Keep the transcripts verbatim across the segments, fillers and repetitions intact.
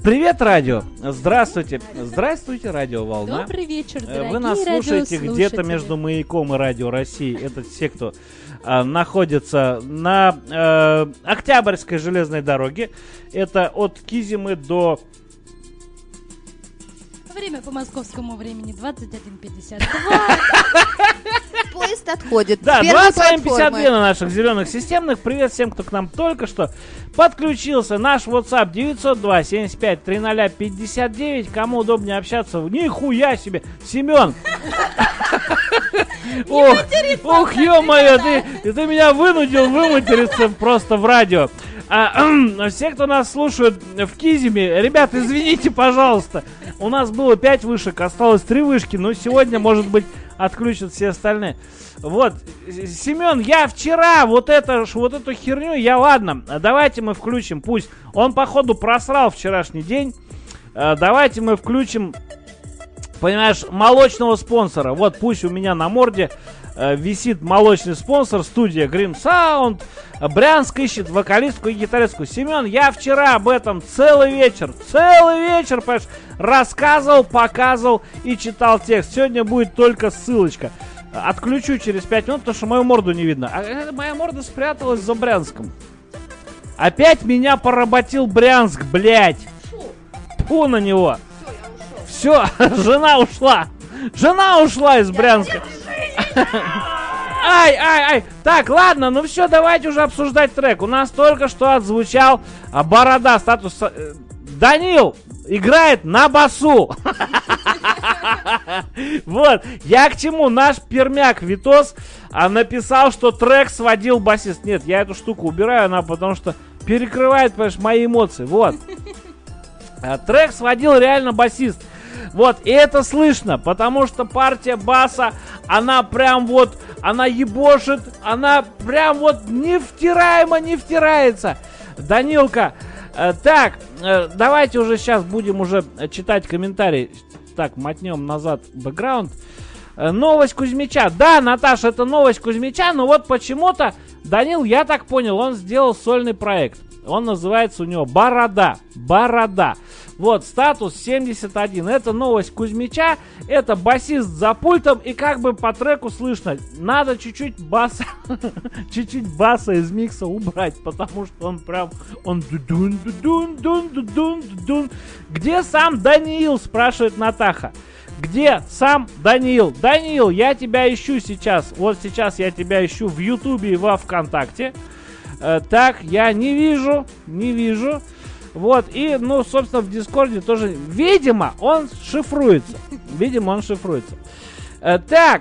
Привет, радио! Здравствуйте! Здравствуйте, радио Волна. Добрый вечер, дорогие Вы нас слушаете радиослушатели. где-то между Маяком и Радио России. Это те, кто а, находится на а, Октябрьской железной дороге. Это от Кизимы до... Время по московскому времени двадцать один пятьдесят два. Поезд отходит. Да, с первой двадцать один пятьдесят платформы. два на наших зеленых системных. Привет всем, кто к нам только что подключился. Наш WhatsApp девятьсот два семьдесят пять тридцать пятьдесят девять. Кому удобнее общаться? Нихуя себе! Семен! Ох, ох, ё-моё, ты, ты меня вынудил выматериться просто в радио. А, все, кто нас слушает в Кизиме, ребят, извините, пожалуйста. У нас было пять вышек, осталось три вышки, но сегодня, может быть, отключат все остальные. Вот, Семен, я вчера вот, это, вот эту херню, я ладно, давайте мы включим, пусть. Он, походу, просрал вчерашний день. Давайте мы включим, понимаешь, молочного спонсора. Вот пусть у меня на морде э, висит молочный спонсор, студия Grim Sound. Брянск ищет вокалистку и гитаристку. Семен, я вчера об этом целый вечер, целый вечер, понимаешь, рассказывал, показывал и читал текст. Сегодня будет только ссылочка. Отключу через пять минут, потому что мою морду не видно. А моя морда спряталась за Брянском. Опять меня поработил Брянск, блядь. Фу на него. Все, жена ушла. Жена ушла из Брянска. Ай, ай, ай. Так, ладно, ну все, давайте уже обсуждать трек. У нас только что отзвучал а, Борода, статус... Э, Данил играет на басу. Вот, я к чему? Наш пермяк Витос а, написал, что трек сводил басист. Нет, я эту штуку убираю, она потому что перекрывает, понимаешь, мои эмоции. Вот. А, трек сводил реально басист. Вот, и это слышно, потому что партия баса, она прям вот, она ебошит, она прям вот не втираемо, не втирается. Данилка, э, так, э, давайте уже сейчас будем уже читать комментарии. Так, мотнем назад бэкграунд. Э, новость Кузьмича. Да, Наташа, это новость Кузьмича, но вот почему-то Данил, я так понял, он сделал сольный проект. Он называется у него Борода. Борода. Вот, статус семьдесят один. Это новость Кузьмича. Это басист за пультом. И как бы по треку слышно. Надо чуть-чуть баса. Чуть-чуть баса из микса убрать. Потому что он прям... Он дудун, дудун, дудун, дудун, дудун. Где сам Даниил? Спрашивает Натаха. Где сам Даниил? Даниил, я тебя ищу сейчас. Вот сейчас я тебя ищу в Ютубе и во Вконтакте. Э, так, я не вижу. Не вижу. Вот, и, ну, собственно, в Дискорде тоже, видимо, он шифруется. Видимо, он шифруется. Э, так,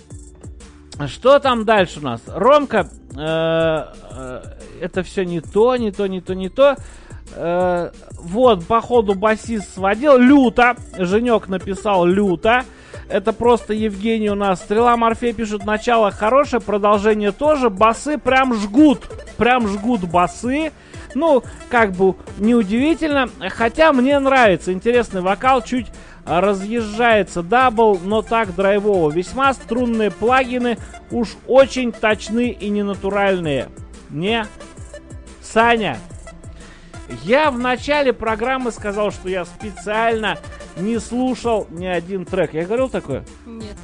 что там дальше у нас? Ромка, э, э, это все не то, не то, не то, не то. Э, вот, походу, басист сводил. Люто, Женек написал люто. Это просто Евгений у нас. Стрела Морфей пишет, начало хорошее, продолжение тоже. Басы прям жгут, прям жгут басы. Ну, как бы неудивительно, хотя мне нравится. Интересный вокал, чуть разъезжается дабл, но так драйвово. Весьма струнные плагины, уж очень точны и ненатуральные. Не, Саня, я в начале программы сказал, что я специально не слушал ни один трек. Я говорил такое? Нет.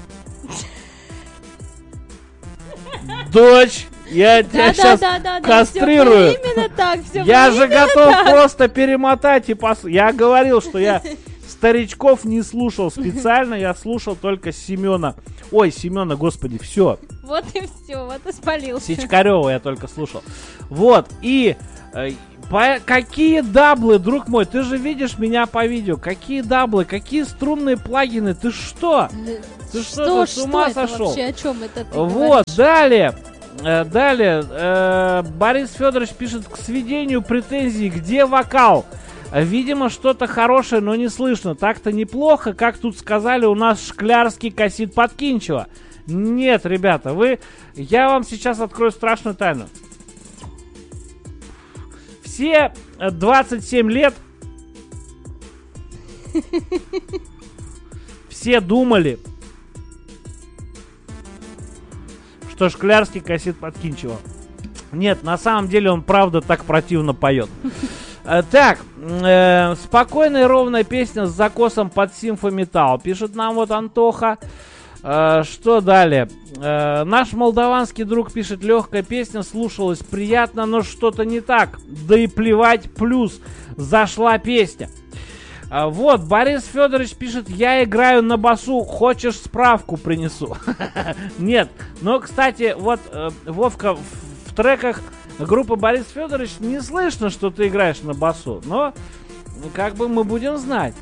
Дочь! Я тебя Да, сейчас да, да, да, кастрирую. Все именно так, все Я же именно готов так. просто перемотать и пос... Я говорил, что я старичков не слушал специально, я слушал только Семена. Ой, Семена, господи, все. Вот и все, вот и спалился. Сичкарева я только слушал. Вот, и э, по... какие даблы, друг мой, ты же видишь меня по видео. Какие даблы, какие струнные плагины, ты что? Ты что, ты с ума это сошел? вообще, о чем это ты Вот, говоришь? далее. Э, далее, э, Борис Федорович пишет, к сведению претензий, где вокал? Видимо, что-то хорошее, но не слышно. Так-то неплохо, как тут сказали, у нас Шклярский косит Подкинчева. Нет, ребята, вы... Я вам сейчас открою страшную тайну. Все двадцать семь лет все думали, что Шклярский косит Подкинчева. Нет, на самом деле он правда так противно поет. Э, так, э, спокойная ровная песня с закосом под симфометалл, пишет нам вот Антоха. Э, что далее? Э, наш молдаванский друг пишет: легкая песня, слушалась приятно, но что-то не так. Да и плевать, плюс зашла песня. Э, вот, Борис Федорович пишет: я играю на басу, хочешь справку принесу? Нет, но, кстати, вот, э, Вовка, в, в треках группы Борис Федорович не слышно, что ты играешь на басу, но как бы мы будем знать.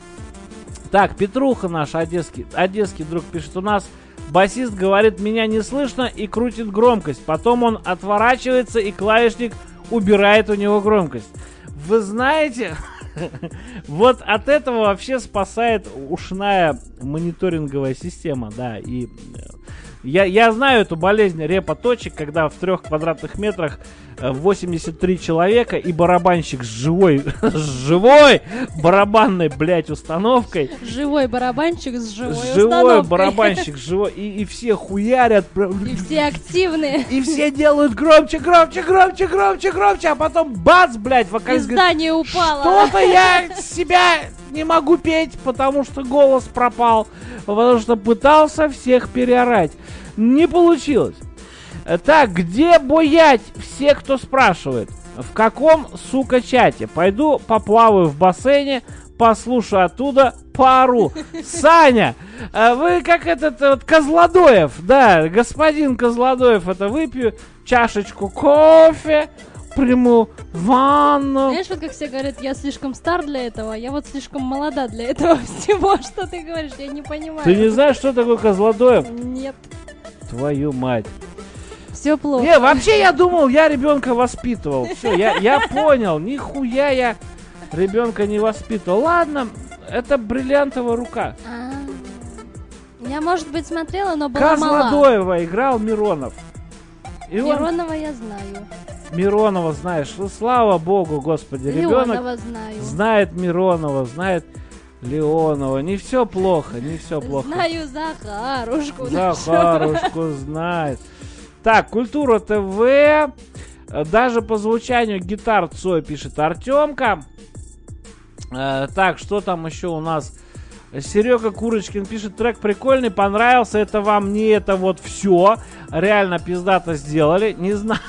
Так, Петруха наш одесский, одесский друг пишет: у нас басист говорит, меня не слышно, и крутит громкость. Потом он отворачивается, и клавишник убирает у него громкость. Вы знаете, вот от этого вообще спасает ушная мониторинговая система, да, и я, я знаю эту болезнь репа-точек, когда в трех квадратных метрах восемьдесят три человека и барабанщик с живой, с живой барабанной, блядь, установкой. Живой барабанщик с живой Живой установкой. барабанщик, живой, и, и все хуярят. И все активные. И все делают громче, громче, громче, громче, громче, а потом бац, блядь, И вокалист говорит: здание упало. что-то я себя не могу петь, потому что голос пропал, потому что пытался всех переорать. Не получилось. Так, где буять? Все, кто спрашивает. В каком, сука, чате? Пойду поплаваю в бассейне, послушаю оттуда пару. Саня, вы как этот вот Козлодоев, да, господин Козлодоев, это выпью чашечку кофе, приму ванну. Знаешь, вот как все говорят, я слишком стар для этого, я вот слишком молода для этого всего, что ты говоришь, я не понимаю. Ты не знаешь, что такое Козлодоев? Нет, Твою мать. все плохо. Не, вообще я думал, я ребенка воспитывал. Все, я, я понял, нихуя я ребенка не воспитывал. Ладно, это бриллиантовая рука. А, я, может быть, смотрела, но была мала. Козлодоева играл Миронов. И он- Миронова я знаю. Миронова знаешь. Ну, слава богу, господи. Ребенок Леонова знаю. знает Миронова, знает Леонова. Не все плохо, не все плохо. Знаю Захарушку. нашу. Захарушку знает. Так, Культура ТВ. Даже по звучанию гитар Цой, пишет Артемка. Э, так, что там еще у нас? Серега Курочкин пишет: трек прикольный, понравился. Это вам не это вот все. Реально пиздато сделали. Не знаю.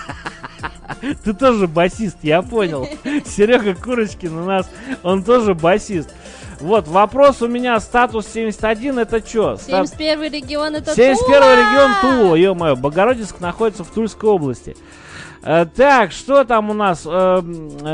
Ты тоже басист, я понял. Серега Курочкин у нас, он тоже басист. Вот, вопрос у меня, статус семьдесят один, это что? семьдесят первый регион, это семьдесят Тула! первый регион Тула, ё-моё, Богородицк находится в Тульской области. Э, так, что там у нас? Э,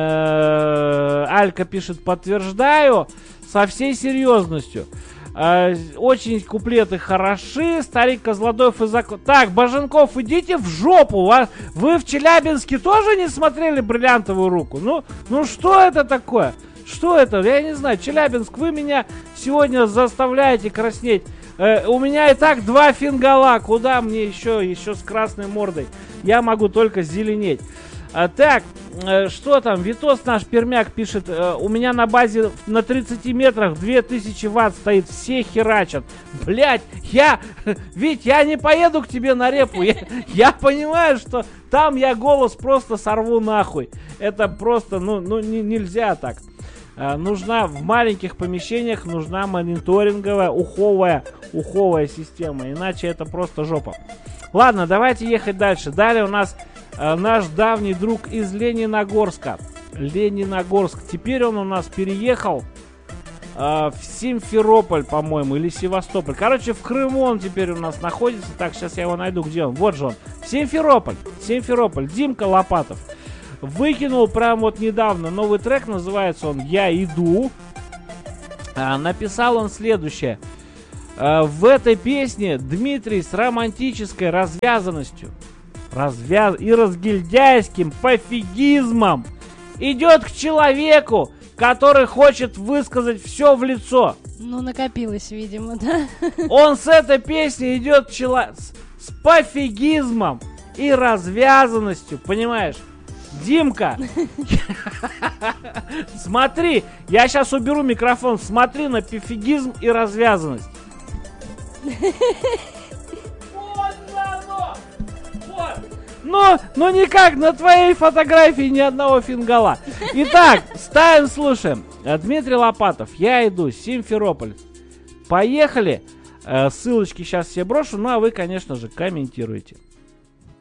э, Алька пишет: подтверждаю со всей серьезностью. Э, очень куплеты хороши. Старик Козлодоев и Зак... Так, Боженков, идите в жопу. Ва- Вы в Челябинске тоже не смотрели «Бриллиантовую руку»? Ну, ну что это такое? Что это? Я не знаю. Челябинск, вы меня сегодня заставляете краснеть. Э, у меня и так два фингала. Куда мне еще, еще с красной мордой? Я могу только зеленеть. А, так, э, что там? Витос наш Пермяк пишет: э, у меня на базе на тридцати метрах две тысячи ватт стоит, все херачат. Блять, я, ведь я не поеду к тебе на репу. Я, я понимаю, что там я голос просто сорву нахуй. Это просто, ну, ну не, нельзя так. Э, нужна в маленьких помещениях, нужна мониторинговая, уховая, уховая система. Иначе это просто жопа. Ладно, давайте ехать дальше. Далее у нас э, наш давний друг из Лениногорска. Лениногорск. Теперь он у нас переехал э, в Симферополь, по-моему, или Севастополь. Короче, в Крыму он теперь у нас находится. Так, сейчас я его найду. Где он? Вот же он. Симферополь. Симферополь. Димка Лопатов. Выкинул прям вот недавно новый трек. Называется он «Я иду». Э, написал он следующее. В этой песне Дмитрий с романтической развязанностью развяз... и разгильдяйским пофигизмом идет к человеку, который хочет высказать все в лицо. Ну, накопилось, видимо, да? Он с этой песней идет чело... с... с пофигизмом и развязанностью, понимаешь? Димка, смотри, я сейчас уберу микрофон, смотри на пофигизм и развязанность. Вот оно! Вот! Но, но никак на твоей фотографии ни одного фингала. Итак, ставим, слушаем. Дмитрий Лопатов, я иду, Симферополь. Поехали. Ссылочки сейчас все брошу, ну а вы, конечно же, комментируйте.